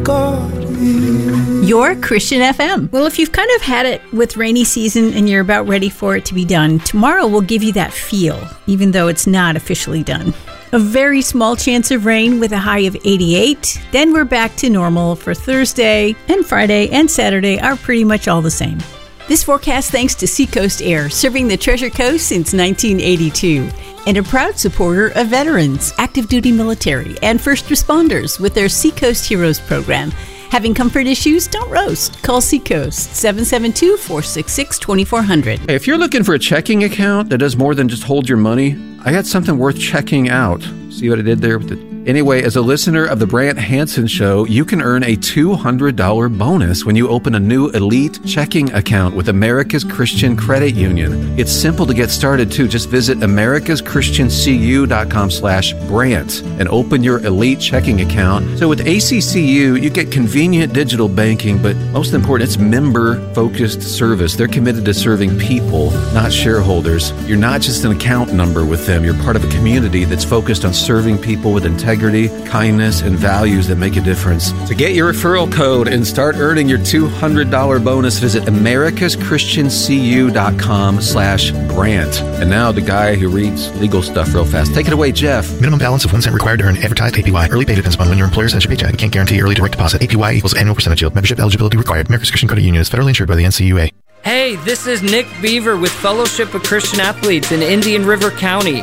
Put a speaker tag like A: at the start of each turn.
A: God is.
B: Your Christian FM. Well, if you've kind of had it with rainy season and you're about ready for it to be done, tomorrow will give you that feel, even though it's not officially done. A very small chance of rain with a high of 88. Then we're back to normal for Thursday, and Friday and Saturday are pretty much all the same. This forecast thanks to Seacoast Air, serving the Treasure Coast since 1982, and a proud supporter of veterans, active duty military, and first responders with their Seacoast Heroes program. Having comfort issues? Don't roast. Call Seacoast, 772-466-2400.
C: Hey, if you're looking for a checking account that does more than just hold your money, I got something worth checking out. See what I did there with it? Anyway, as a listener of the Brant Hansen Show, you can earn a $200 bonus when you open a new Elite checking account with America's Christian Credit Union. It's simple to get started, too. Just visit americaschristiancu.com/Brant and open your Elite checking account. So with ACCU, you get convenient digital banking, but most important, it's member-focused service. They're committed to serving people, not shareholders. You're not just an account number with them. You're part of a community that's focused on serving people with integrity, kindness, and values that make a difference. To get your referral code and start earning your $200 bonus, visit americaschristiancu.com/Brant. And now the guy who reads legal stuff real fast. Take it away, Jeff.
D: Minimum balance of 1 cent required to earn advertised APY. Early pay depends upon when your employer sends your paycheck. We can't guarantee early direct deposit. APY equals annual percentage yield. Membership eligibility required. America's Christian Credit Union is federally insured by the NCUA.
E: Hey, this is Nick Beaver with Fellowship of Christian Athletes in Indian River County.